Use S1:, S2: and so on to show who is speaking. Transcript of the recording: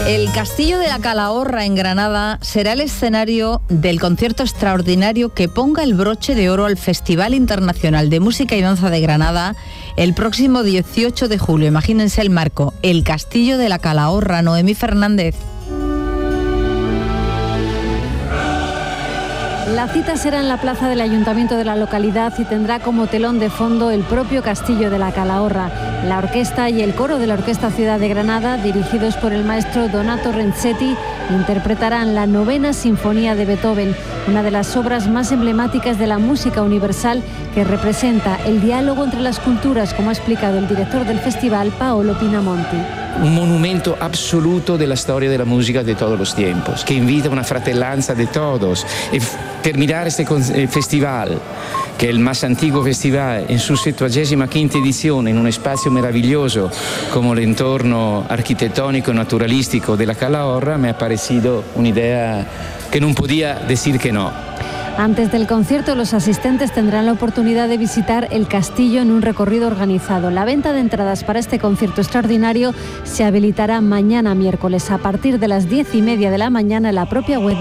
S1: El Castillo de la Calahorra en Granada será el escenario del concierto extraordinario que ponga el broche de oro al Festival Internacional de Música y Danza de Granada el próximo 18 de julio. Imagínense el marco, el Castillo de la Calahorra. Noemí Fernández.
S2: La cita será en la plaza del Ayuntamiento de la localidad y tendrá como telón de fondo el propio Castillo de la Calahorra. La orquesta y el coro de la Orquesta Ciudad de Granada, dirigidos por el maestro Donato Renzetti, interpretarán la 9ª Sinfonía de Beethoven, una de las obras más emblemáticas de la música universal que representa el diálogo entre las culturas, como ha explicado el director del festival, Paolo Pinamonti.
S3: Un monumento absoluto de la storia della musica de todos los tiempos, que invita a una fratellanza de todos. Y terminar este festival, que es el más antiguo festival, en su 75ª edición, en un espacio maravilloso como el entorno arquitectónico y naturalístico de la Calahorra, me ha parecido una idea que no podía decir que no.
S2: Antes del concierto, los asistentes tendrán la oportunidad de visitar el castillo en un recorrido organizado. La venta de entradas para este concierto extraordinario se habilitará mañana miércoles a partir de las 10:30 de la mañana en la propia web